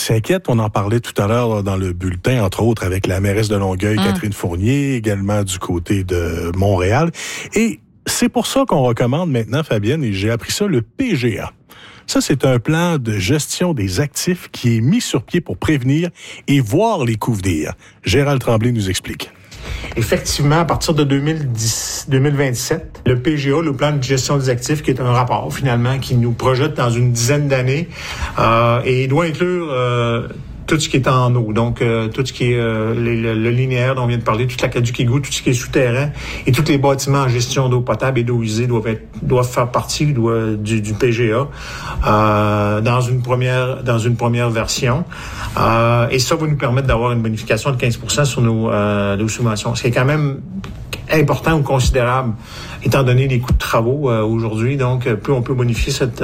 s'inquiètent. On en parlait tout à l'heure là, dans le bulletin, entre autres avec la mairesse de Longueuil, Catherine Fournier, également du côté de Montréal. Et c'est pour ça qu'on recommande maintenant, Fabienne, et j'ai appris ça, le PGA. Ça, c'est un plan de gestion des actifs qui est mis sur pied pour prévenir et voir les coups venir. Gérald Tremblay nous explique. Effectivement, à partir de 2027, le PGA, le plan de gestion des actifs, qui est un rapport finalement qui nous projette dans une dizaine d'années et doit inclure tout ce qui est en eau, donc tout ce qui est le linéaire dont on vient de parler, toute l'aqueduc égout, tout ce qui est souterrain et tous les bâtiments en gestion d'eau potable et d'eau usée doivent faire partie du PGA dans une première version. Et ça va nous permettre d'avoir une bonification de 15% sur nos subventions, ce qui est quand même important ou considérable, étant donné les coûts de travaux aujourd'hui. Donc, plus on peut bonifier cette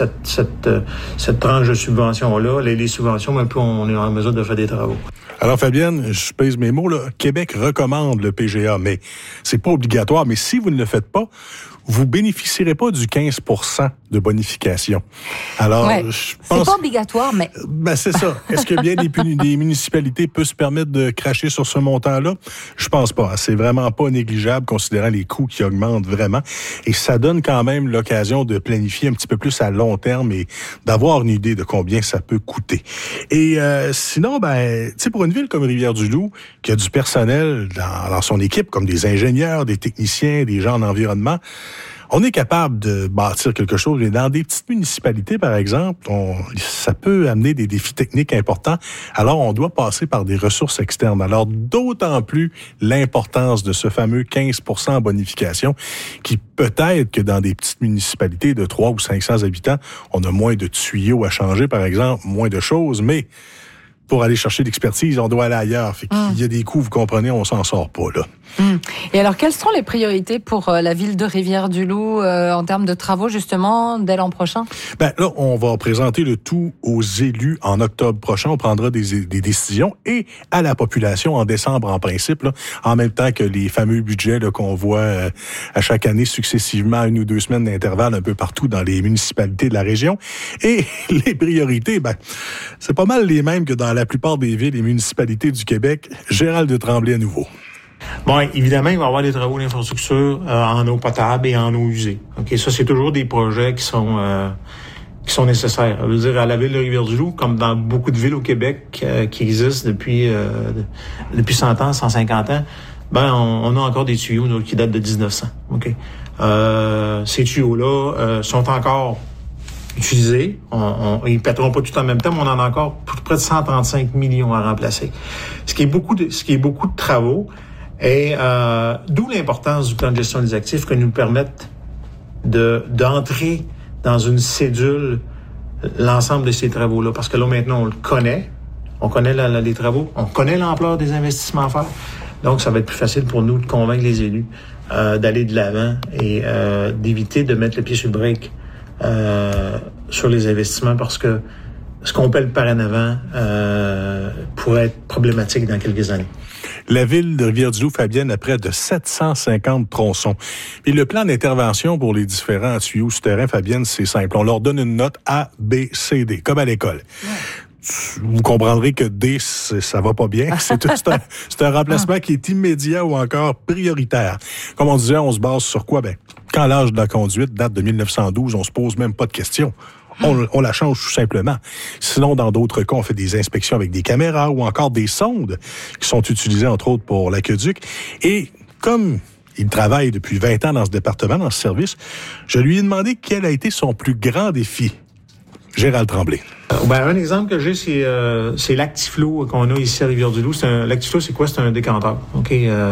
tranche de subvention-là, les subventions, mais plus on est en mesure de faire des travaux. Alors, Fabienne, je pèse mes mots, là. Québec recommande le PGA, mais c'est pas obligatoire. Mais si vous ne le faites pas, vous bénéficierez pas du 15% de bonification. Alors, je pense... C'est pas obligatoire, mais... Ben, c'est ça. Est-ce que bien des municipalités peuvent se permettre de cracher sur ce montant-là? Je pense pas. C'est vraiment pas négligeable, considérant les coûts qui augmentent vraiment. Et ça donne quand même l'occasion de planifier un petit peu plus à long terme et d'avoir une idée de combien ça peut coûter. Et sinon, ben, tu sais, pour une ville comme Rivière-du-Loup, qui a du personnel dans son équipe, comme des ingénieurs, des techniciens, des gens en environnement, on est capable de bâtir quelque chose. Mais dans des petites municipalités, par exemple, ça peut amener des défis techniques importants. Alors, on doit passer par des ressources externes. Alors, d'autant plus l'importance de ce fameux 15% en bonification, qui peut-être que dans des petites municipalités de 300 ou 500 habitants, on a moins de tuyaux à changer, par exemple, moins de choses, mais pour aller chercher l'expertise, on doit aller ailleurs. Fait qu'il y a des coûts, vous comprenez, on s'en sort pas, là. Et alors, quelles sont les priorités pour la ville de Rivière-du-Loup en termes de travaux, justement, dès l'an prochain? Ben là, on va présenter le tout aux élus en octobre prochain. On prendra des décisions et à la population en décembre, en principe, là, en même temps que les fameux budgets là, qu'on voit à chaque année successivement, 1 ou 2 semaines d'intervalle un peu partout dans les municipalités de la région. Et les priorités, ben, c'est pas mal les mêmes que dans la plupart des villes et municipalités du Québec. Gérald Tremblay à nouveau. Bon, évidemment, il va y avoir des travaux d'infrastructure en eau potable et en eau usée. Ok, ça, c'est toujours des projets qui sont nécessaires. Je veux dire, à la ville de Rivière-du-Loup, comme dans beaucoup de villes au Québec qui existent depuis 100 ans, 150 ans, ben on a encore des tuyaux qui datent de 1900. Ok, ces tuyaux-là sont encore utilisés. Ils pèteront pas tout en même temps, mais on en a encore près de 135 millions à remplacer. Ce qui est beaucoup de travaux. Et d'où l'importance du plan de gestion des actifs que nous permettent d'entrer dans une cédule l'ensemble de ces travaux-là. Parce que là, maintenant, on connaît les travaux, on connaît l'ampleur des investissements à faire. Donc, ça va être plus facile pour nous de convaincre les élus d'aller de l'avant et d'éviter de mettre le pied sur le break sur les investissements parce que ce qu'on paie par en avant pourrait être problématique dans quelques années. La ville de Rivière-du-Loup, Fabienne, a près de 750 tronçons. Et le plan d'intervention pour les différents tuyaux souterrains, Fabienne, c'est simple. On leur donne une note A, B, C, D, comme à l'école. Ouais. Vous comprendrez que D, ça va pas bien. C'est un remplacement qui est immédiat ou encore prioritaire. Comme on disait, on se base sur quoi? Ben, quand l'âge de la conduite date de 1912, on se pose même pas de questions. On la change tout simplement. Sinon, dans d'autres cas, on fait des inspections avec des caméras ou encore des sondes qui sont utilisées, entre autres, pour l'aqueduc. Et comme il travaille depuis 20 ans dans ce département, dans ce service, je lui ai demandé quel a été son plus grand défi. Gérald Tremblay. Un exemple que j'ai, c'est l'Actiflow qu'on a ici à Rivière-du-Loup. L'Actiflow, c'est quoi? C'est un décanteur, ok,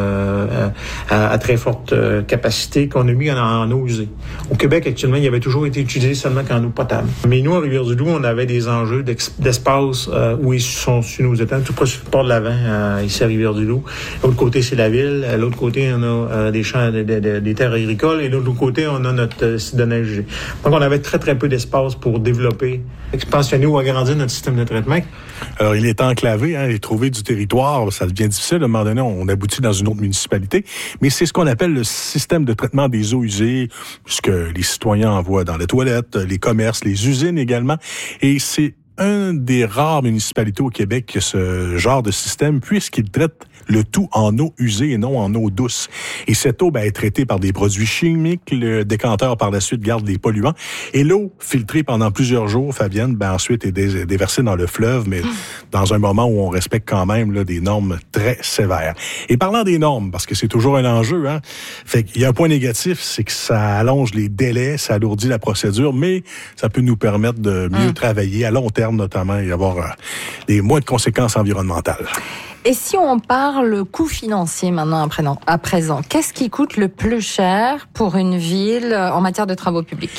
à très forte capacité qu'on a mis en eau usée. Au Québec, actuellement, il avait toujours été utilisé seulement qu'en eau potable. Mais nous, à Rivière-du-Loup, on avait des enjeux d'espace où ils sont sur nos étangs, tout près sur le port de l'Avent, ici à Rivière-du-Loup. L'autre côté, c'est la ville. L'autre côté, on a des champs, des terres agricoles. Et de l'autre côté, on a notre site de neige. Donc, on avait très, très peu d'espace pour développer, expansionner ou agrandir notre système de traitement. Alors, il est enclavé, et trouver du territoire, ça devient difficile. À un moment donné, on aboutit dans une autre municipalité. Mais c'est ce qu'on appelle le système de traitement des eaux usées, ce que les citoyens envoient dans les toilettes, les commerces, les usines également. Et c'est une des rares municipalités au Québec qui a ce genre de système, puisqu'il traite le tout en eau usée et non en eau douce. Et cette eau est traitée par des produits chimiques. Le décanteur, par la suite, garde les polluants. Et l'eau, filtrée pendant plusieurs jours, Fabienne, ensuite est déversée dans le fleuve, mais dans un moment où on respecte quand même là, des normes très sévères. Et parlant des normes, parce que c'est toujours un enjeu, fait qu'il y a un point négatif, c'est que ça allonge les délais, ça alourdit la procédure, mais ça peut nous permettre de mieux travailler à long terme, notamment, et avoir des moins de conséquences environnementales. Et si on parle coût financier maintenant à présent, qu'est-ce qui coûte le plus cher pour une ville en matière de travaux publics?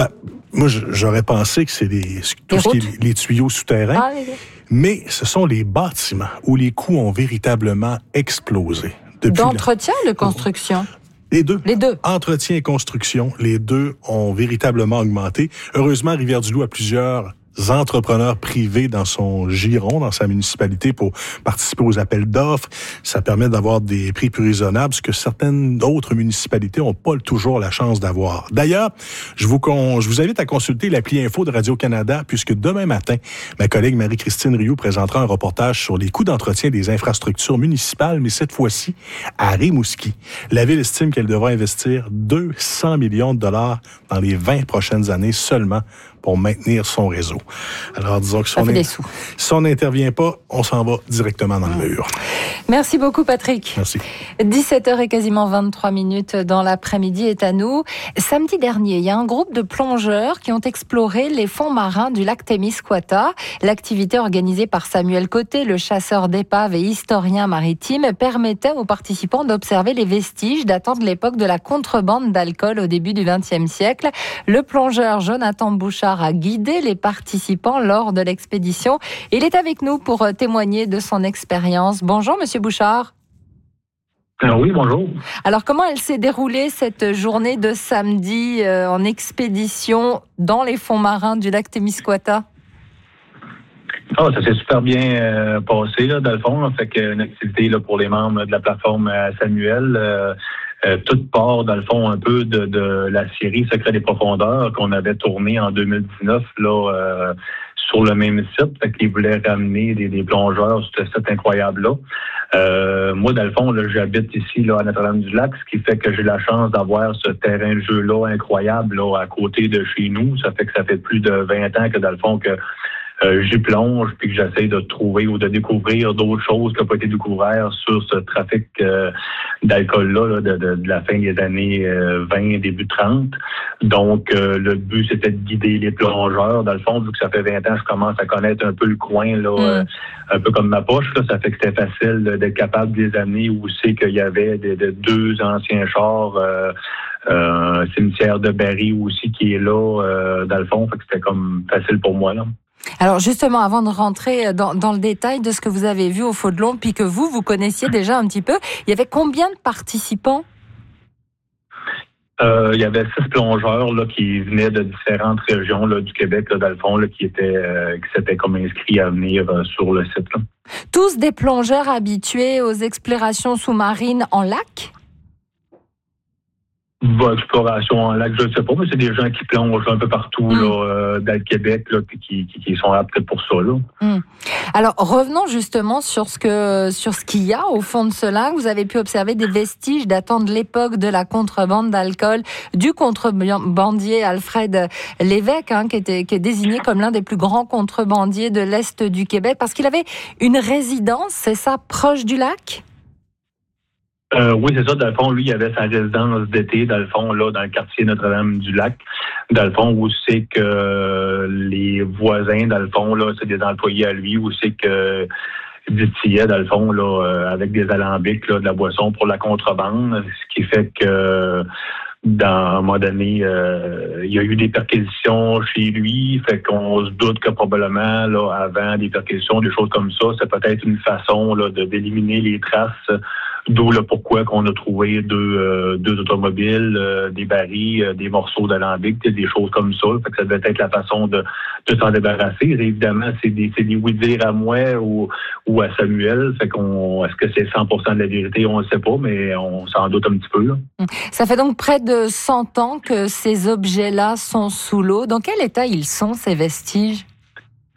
Moi, j'aurais pensé que c'est tout ce qui est les tuyaux souterrains, mais ce sont les bâtiments où les coûts ont véritablement explosé. D'entretien ou de construction? Les deux. Les deux. Entretien et construction, les deux ont véritablement augmenté. Heureusement, Rivière-du-Loup a plusieurs entrepreneurs privés dans son giron, dans sa municipalité, pour participer aux appels d'offres. Ça permet d'avoir des prix plus raisonnables, ce que certaines autres municipalités n'ont pas toujours la chance d'avoir. D'ailleurs, je vous invite à consulter l'appli Info de Radio-Canada, puisque demain matin, ma collègue Marie-Christine Rioux présentera un reportage sur les coûts d'entretien des infrastructures municipales, mais cette fois-ci à Rimouski. La ville estime qu'elle devra investir 200 millions de dollars dans les 20 prochaines années seulement pour maintenir son réseau. Alors, disons que si on n'intervient pas, on s'en va directement dans le mur. Merci beaucoup, Patrick. Merci. 17h et quasiment 23 minutes dans l'après-midi est à nous. Samedi dernier, il y a un groupe de plongeurs qui ont exploré les fonds marins du lac Témiscouata. L'activité organisée par Samuel Côté, le chasseur d'épaves et historien maritime, permettait aux participants d'observer les vestiges datant de l'époque de la contrebande d'alcool au début du XXe siècle. Le plongeur Jonathan Bouchard a guidé les participants lors de l'expédition. Il est avec nous pour témoigner de son expérience. Bonjour, Monsieur Bouchard. Oui, bonjour. Alors, comment elle s'est déroulée cette journée de samedi en expédition dans les fonds marins du lac Témiscouata? Ça s'est super bien passé, là, dans le fond. Fait qu'une activité là, pour les membres de la plateforme Samuel. Tout part, dans le fond, un peu de la série Secret des profondeurs qu'on avait tournée en 2019 là, sur le même site. Fait qu'ils voulaient ramener des plongeurs sur ce site incroyable-là. Moi, dans le fond, là, j'habite ici là, à Notre-Dame-du-Lac, ce qui fait que j'ai la chance d'avoir ce terrain de jeu-là incroyable là, à côté de chez nous. Ça fait que ça fait plus de 20 ans que, dans le fond, que j'y plonge puis que j'essaie de trouver ou de découvrir d'autres choses qui n'ont pas été découvertes sur ce trafic d'alcool-là là, de la fin des années 20, début 30. Donc, le but, c'était de guider les plongeurs. Dans le fond, vu que ça fait 20 ans, je commence à connaître un peu le coin, là, un peu comme ma poche. Là, ça fait que c'était facile d'être capable de les amener où c'est qu'il y avait deux anciens chars, un cimetière de Barry aussi qui est là, dans le fond. Fait que c'était comme facile pour moi, là. Alors justement, avant de rentrer dans le détail de ce que vous avez vu au Faux-de-Long, puis que vous connaissiez déjà un petit peu, il y avait combien de participants? Il y avait 6 plongeurs là, qui venaient de différentes régions là, du Québec, là, dans le fond, là, qui s'étaient comme inscrits à venir sur le site. Là. Tous des plongeurs habitués aux explorations sous-marines en lac? Exploration en lac, je ne sais pas, mais c'est des gens qui plongent un peu partout là, dans le Québec là, qui sont aptes pour ça. Là. Alors, revenons justement sur ce qu'il y a au fond de ce lac. Vous avez pu observer des vestiges datant de l'époque de la contrebande d'alcool du contrebandier Alfred Lévesque, qui est désigné comme l'un des plus grands contrebandiers de l'Est du Québec, parce qu'il avait une résidence, c'est ça, proche du lac? Oui, c'est ça. Dans le fond, lui, il avait sa résidence d'été, dans le fond, là, dans le quartier Notre-Dame-du-Lac. Dans le fond, où c'est que les voisins, dans le fond, là, c'est des employés à lui, où c'est que distillait, dans le fond, là, avec des alambics, là, de la boisson pour la contrebande. Ce qui fait que à un moment donné, il y a eu des perquisitions chez lui, fait qu'on se doute que probablement, là, avant des perquisitions, des choses comme ça, c'est peut-être une façon là, d'éliminer les traces, d'où le pourquoi qu'on a trouvé deux automobiles, des barils, des morceaux d'alambic, des choses comme ça. Fait que ça devait être la façon de s'en débarrasser. Et évidemment, c'est des oui-dire à moi ou à Samuel. Fait est-ce que c'est 100% de la vérité? On ne sait pas, mais on s'en doute un petit peu. Là. Ça fait donc près de 100 ans que ces objets-là sont sous l'eau. Dans quel état ils sont, ces vestiges?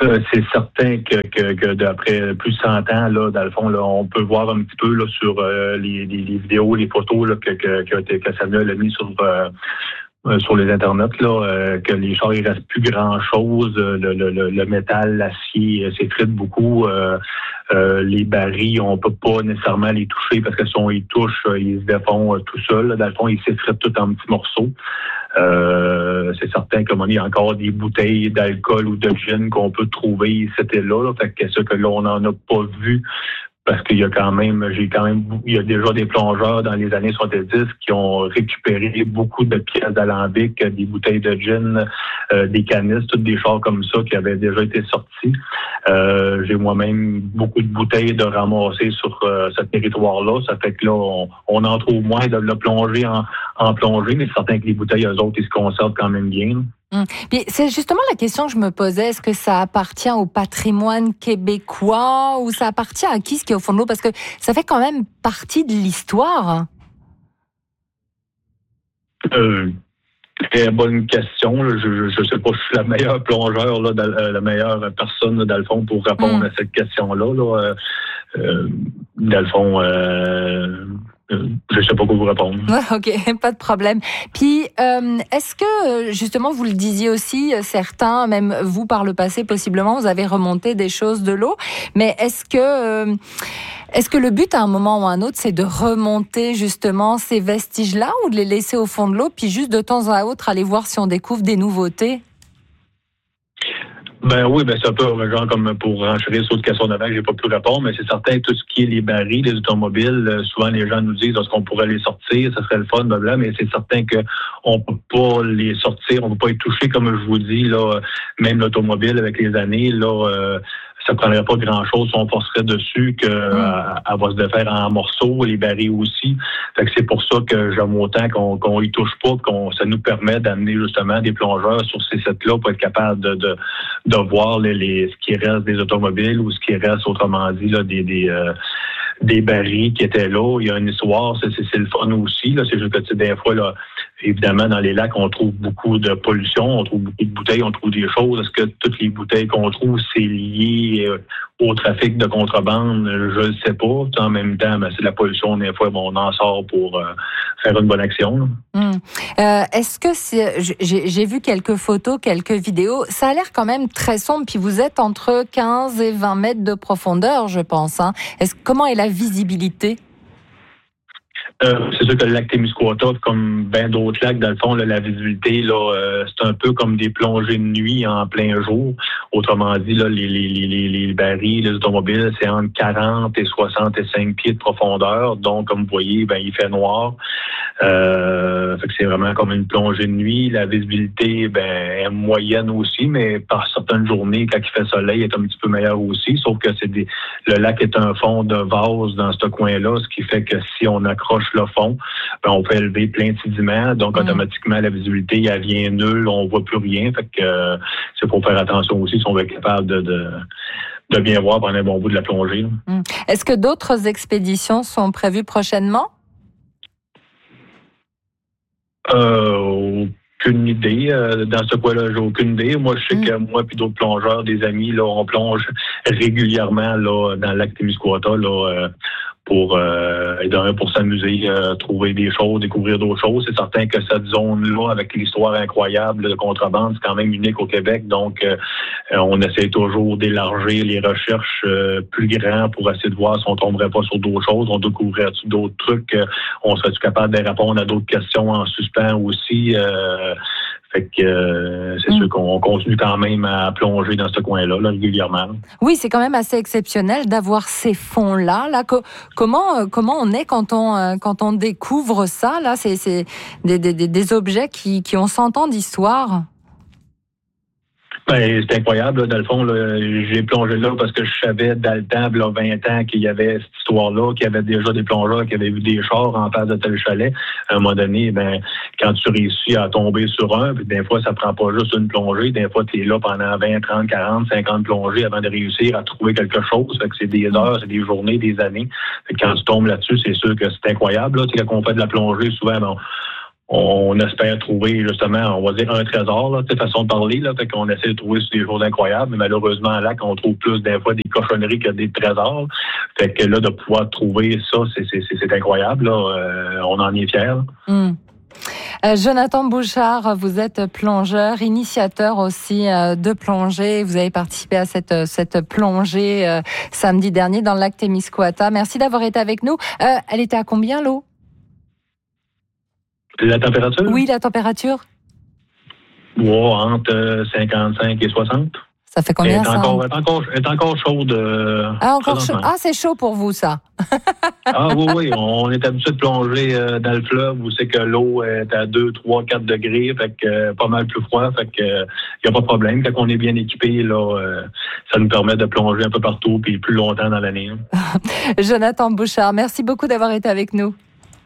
C'est certain que d'après plus de 100 ans, là, dans le fond, là, on peut voir un petit peu là, sur les vidéos, les photos là, que Samuel a mis sur les internets, là, que les chars, il reste plus grand-chose. Le métal, l'acier s'effrite beaucoup. Les barils, on peut pas nécessairement les toucher parce que si on les touche, ils se défont tout seuls. Dans le fond, ils s'effritent tout en petits morceaux. C'est certain qu'il y a encore des bouteilles d'alcool ou de gin qu'on peut trouver c'était là. Fait que ce que là, on n'en a pas vu. Parce qu'il y a il y a déjà des plongeurs dans les années 70 qui ont récupéré beaucoup de pièces d'alambic, des bouteilles de gin, des canisses, toutes des chars comme ça qui avaient déjà été sortis. J'ai moi-même beaucoup de bouteilles de ramasser sur ce territoire-là. Ça fait que là, on en trouve moins de le plonger en plongée, mais c'est certain que les bouteilles, eux autres, ils se conservent quand même bien. Puis c'est justement la question que je me posais. Est-ce que ça appartient au patrimoine québécois ou ça appartient à qui ce qui est au fond de l'eau? Parce que ça fait quand même partie de l'histoire. Très bonne question. Je sais pas si je suis la meilleure plongeur, là, la meilleure personne, là, dans le fond, pour répondre à cette question-là. Là. Dans le fond, je sais pas quoi vous répondre. OK, pas de problème. Puis, est-ce que, justement, vous le disiez aussi, certains, même vous par le passé, possiblement, vous avez remonté des choses de l'eau, mais est-ce que le but, à un moment ou à un autre, c'est de remonter, justement, ces vestiges-là ou de les laisser au fond de l'eau, puis juste de temps à autre, aller voir si on découvre des nouveautés? Ben oui, c'est un peu genre comme pour renchérir sur une question d'avant que j'ai pas pu répondre, mais c'est certain tout ce qui est les barils, les automobiles, souvent les gens nous disent est-ce qu'on pourrait les sortir, ça serait le fun, blablabla, mais c'est certain que on peut pas les sortir, on peut pas y toucher comme je vous dis là, même l'automobile avec les années là. Ça prendrait pas grand-chose si on forcerait dessus qu'elle va se défaire en morceaux, les barils aussi. Fait que c'est pour ça que j'aime autant qu'on y touche pas, ça nous permet d'amener justement des plongeurs sur ces sites-là pour être capable de voir ce qui reste des automobiles ou ce qui reste, autrement dit, là, des barils qui étaient là. Il y a une histoire, c'est le fun aussi. Là. C'est juste que des fois, là, évidemment, dans les lacs, on trouve beaucoup de pollution, on trouve beaucoup de bouteilles, on trouve des choses. Est-ce que toutes les bouteilles qu'on trouve, c'est lié au trafic de contrebande? Je ne sais pas. En même temps, c'est de la pollution, des fois, on en sort pour faire une bonne action. Est-ce que j'ai vu quelques photos, quelques vidéos, ça a l'air quand même très sombre, puis vous êtes entre 15 et 20 mètres de profondeur, je pense. Hein. Comment est la visibilité? C'est sûr que le lac Témiscouata, comme bien d'autres lacs, dans le fond, là, la visibilité, là, c'est un peu comme des plongées de nuit en plein jour. Autrement dit, là, les barils, les automobiles, c'est entre 40 et 65 pieds de profondeur. Donc, comme vous voyez, il fait noir. Fait que c'est vraiment comme une plongée de nuit. La visibilité, est moyenne aussi, mais par certaines journées, quand il fait soleil, elle est un petit peu meilleure aussi. Sauf que le lac est un fond de vase dans ce coin-là, ce qui fait que si on accroche le fond, on peut élever plein de sédiments, donc automatiquement la visibilité elle vient nulle, on voit plus rien. Fait que c'est pour faire attention aussi si on veut être capable de bien voir pendant un bon bout de la plongée. Est-ce que d'autres expéditions sont prévues prochainement? Aucune idée. Dans ce coin-là, j'ai aucune idée. Moi, je sais que moi puis d'autres plongeurs, des amis, là, on plonge régulièrement là dans le lac Témiscouata là. Pour s'amuser, trouver des choses, découvrir d'autres choses. C'est certain que cette zone-là, avec l'histoire incroyable de contrebande, c'est quand même unique au Québec. Donc, on essaie toujours d'élargir les recherches plus grands pour essayer de voir si on tomberait pas sur d'autres choses. On découvrirait d'autres trucs. On serait-tu capable de répondre à d'autres questions en suspens aussi. Fait que c'est sûr qu'on continue quand même à plonger dans ce coin-là là, régulièrement. Oui, c'est quand même assez exceptionnel d'avoir ces fonds-là. Là, comment on est quand on découvre ça là? C'est des objets qui ont 100 ans d'histoire. C'est incroyable, là, dans le fond, là, j'ai plongé là parce que je savais dans le temps, là, 20 ans, qu'il y avait cette histoire-là, qu'il y avait déjà des plongeurs qui avaient vu des chars en face de tel chalet. À un moment donné, quand tu réussis à tomber sur un, puis des fois, ça prend pas juste une plongée, des fois, tu es là pendant 20, 30, 40, 50 plongées avant de réussir à trouver quelque chose. Fait que c'est des heures, c'est des journées, des années. Fait que quand tu tombes là-dessus, c'est sûr que c'est incroyable. Là, quand on fait de la plongée, souvent, on espère trouver justement, on va dire un trésor, là, de façon de parler, là, fait qu'on essaie de trouver des choses incroyables, mais malheureusement à Lac, on trouve plus des fois des cochonneries que des trésors. Fait que là, de pouvoir trouver ça, c'est incroyable. Là. On en est fiers. Jonathan Bouchard, vous êtes plongeur, initiateur aussi de plongée. Vous avez participé à cette plongée samedi dernier dans le lac Témiscouata. Merci d'avoir été avec nous. Elle était à combien l'eau? La température? Oui, la température. Entre 55 et 60. Ça fait combien, ça? Elle est encore chaude. Encore chaud. Ah, c'est chaud pour vous, ça. Oui. On est habitué de plonger dans le fleuve où c'est que l'eau est à 2, 3, 4 degrés, fait que pas mal plus froid, fait que y a pas de problème. Quand on est bien équipé, là, ça nous permet de plonger un peu partout puis plus longtemps dans l'année. Jonathan Bouchard, merci beaucoup d'avoir été avec nous.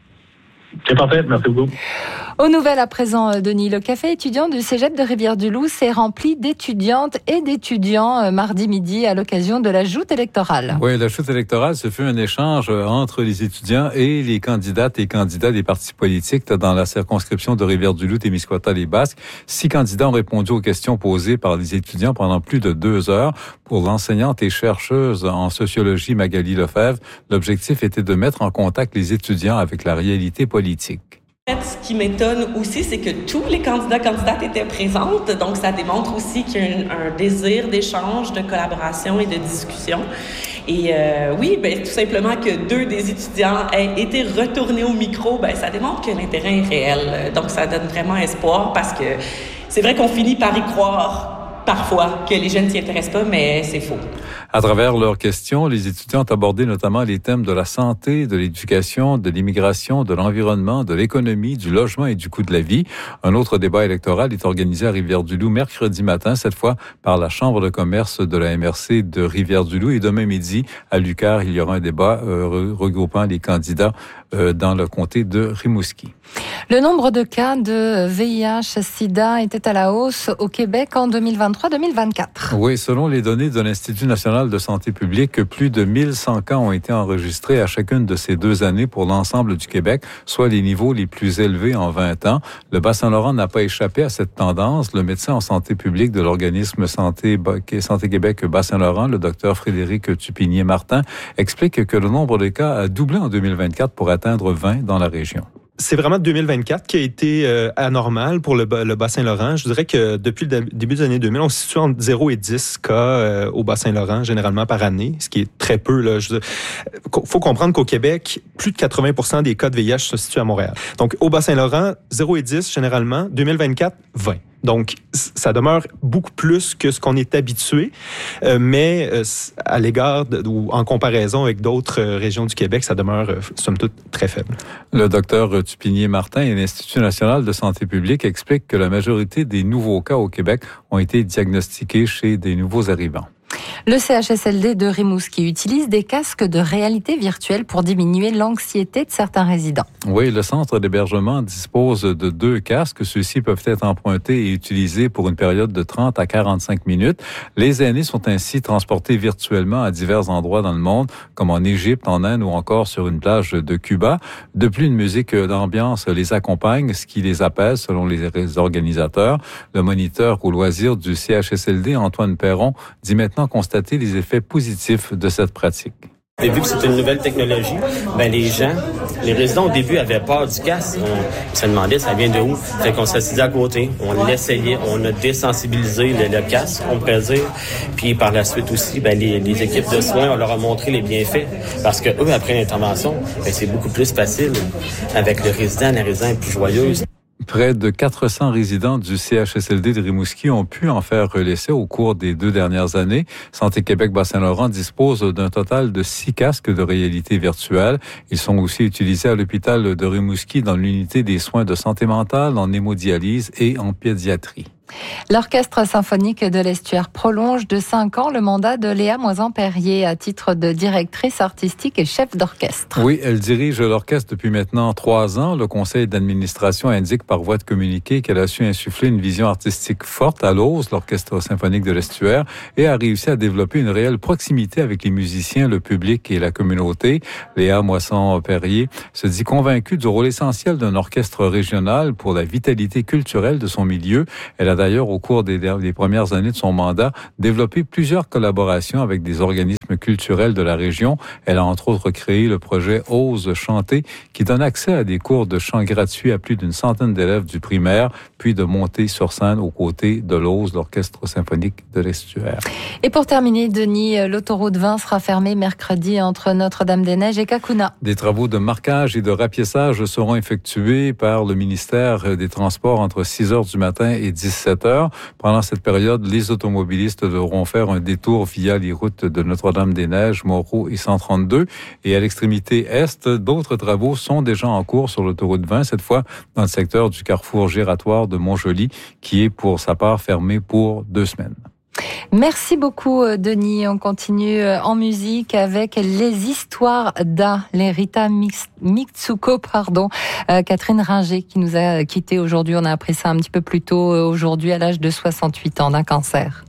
C'est parfait, merci beaucoup. Aux nouvelles à présent, Denis, le café étudiant du Cégep de Rivière-du-Loup s'est rempli d'étudiantes et d'étudiants mardi midi à l'occasion de la joute électorale. Oui, la joute électorale, ce fut un échange entre les étudiants et les candidates et candidats des partis politiques dans la circonscription de Rivière-du-Loup, Témiscouata-les-Basques. 6 candidats ont répondu aux questions posées par les étudiants pendant plus de 2 heures. Pour l'enseignante et chercheuse en sociologie Magali Lefebvre, l'objectif était de mettre en contact les étudiants avec la réalité politique. Ce qui m'étonne aussi, c'est que tous les candidates étaient présentes. Donc, ça démontre aussi qu'il y a un désir d'échange, de collaboration et de discussion. Et tout simplement que 2 des étudiants aient été retournés au micro, ça démontre que l'intérêt est réel. Donc, ça donne vraiment espoir parce que c'est vrai qu'on finit par y croire parfois que les jeunes ne s'y intéressent pas, mais c'est faux. À travers leurs questions, les étudiants ont abordé notamment les thèmes de la santé, de l'éducation, de l'immigration, de l'environnement, de l'économie, du logement et du coût de la vie. Un autre débat électoral est organisé à Rivière-du-Loup mercredi matin, cette fois par la Chambre de commerce de la MRC de Rivière-du-Loup. Et demain midi, à Lucar, il y aura un débat regroupant les candidats dans le comté de Rimouski. Le nombre de cas de VIH-Sida était à la hausse au Québec en 2023-2024. Oui, selon les données de l'Institut national de santé publique, plus de 1100 cas ont été enregistrés à chacune de ces 2 années pour l'ensemble du Québec, soit les niveaux les plus élevés en 20 ans. Le Bas-Saint-Laurent n'a pas échappé à cette tendance. Le médecin en santé publique de l'organisme Santé Québec Bas-Saint-Laurent, le docteur Frédéric Tupinier-Martin, explique que le nombre de cas a doublé en 2024 pour atteindre 20 dans la région. C'est vraiment 2024 qui a été anormal pour le Bas-Saint-Laurent. Je dirais que depuis le début des années 2000, on se situe entre 0 et 10 cas au Bas-Saint-Laurent, généralement par année, ce qui est très peu. Il faut comprendre qu'au Québec, plus de 80% des cas de VIH se situent à Montréal. Donc, au Bas-Saint-Laurent, 0 et 10 généralement, 2024, 20. Donc, ça demeure beaucoup plus que ce qu'on est habitué, mais à l'égard ou en comparaison avec d'autres régions du Québec, ça demeure, somme toute, très faible. Le docteur Tupinier-Martin et l'Institut national de santé publique expliquent que la majorité des nouveaux cas au Québec ont été diagnostiqués chez des nouveaux arrivants. Le CHSLD de Rimouski utilise des casques de réalité virtuelle pour diminuer l'anxiété de certains résidents. Oui, le centre d'hébergement dispose de 2 casques. Ceux-ci peuvent être empruntés et utilisés pour une période de 30 à 45 minutes. Les aînés sont ainsi transportés virtuellement à divers endroits dans le monde, comme en Égypte, en Inde ou encore sur une plage de Cuba. De plus, une musique d'ambiance les accompagne, ce qui les apaise selon les organisateurs. Le moniteur au loisir du CHSLD, Antoine Perron, dit maintenant constater les effets positifs de cette pratique. Et vu que c'est une nouvelle technologie, les résidents au début avaient peur du casque. Ils se demandaient ça vient de où. Fait qu'on s'assisait à côté, on l'essayait, on a désensibilisé le casque, on pourrait dire. Puis par la suite aussi, les équipes de soins, on leur a montré les bienfaits. Parce que eux, après l'intervention, c'est beaucoup plus facile. Avec le résident, la résidente est plus joyeuse. Près de 400 résidents du CHSLD de Rimouski ont pu en faire l'essai au cours des 2 dernières années. Santé Québec Bas-Saint-Laurent dispose d'un total de 6 casques de réalité virtuelle. Ils sont aussi utilisés à l'hôpital de Rimouski dans l'unité des soins de santé mentale, en hémodialyse et en pédiatrie. L'Orchestre symphonique de l'Estuaire prolonge de 5 ans le mandat de Léa Moisan-Perrier à titre de directrice artistique et chef d'orchestre. Oui, elle dirige l'orchestre depuis maintenant 3 ans. Le conseil d'administration indique par voie de communiqué qu'elle a su insuffler une vision artistique forte à l'OSE, l'Orchestre symphonique de l'Estuaire, et a réussi à développer une réelle proximité avec les musiciens, le public et la communauté. Léa Moisan-Perrier se dit convaincue du rôle essentiel d'un orchestre régional pour la vitalité culturelle de son milieu. Elle a d'ailleurs, au cours des premières années de son mandat, développé plusieurs collaborations avec des organismes culturels de la région. Elle a entre autres créé le projet Ose chanter, qui donne accès à des cours de chant gratuits à plus d'une centaine d'élèves du primaire, puis de monter sur scène aux côtés de l'Ose, l'Orchestre symphonique de l'Estuaire. Et pour terminer, Denis, l'autoroute 20 sera fermée mercredi entre Notre-Dame-des-Neiges et Cacouna. Des travaux de marquage et de rapiessage seront effectués par le ministère des Transports entre 6 heures du matin et 17 heures. Pendant cette période, les automobilistes devront faire un détour via les routes de Notre-Dame-des-Neiges, Moreau et 132. Et à l'extrémité est, d'autres travaux sont déjà en cours sur l'autoroute 20, cette fois dans le secteur du carrefour giratoire de Montjoly, qui est pour sa part fermé pour 2 semaines. Merci beaucoup, Denis. On continue en musique avec les histoires d'A, les Rita Mitsuko, Catherine Ringer qui nous a quittés aujourd'hui. On a appris ça un petit peu plus tôt aujourd'hui à l'âge de 68 ans d'un cancer.